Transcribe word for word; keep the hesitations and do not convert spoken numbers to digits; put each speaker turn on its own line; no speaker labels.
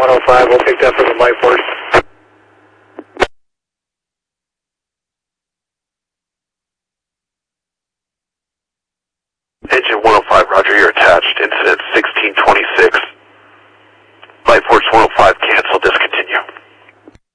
one oh five, we'll pick that for the light force.
Engine one oh five, roger, you're attached. Incident sixteen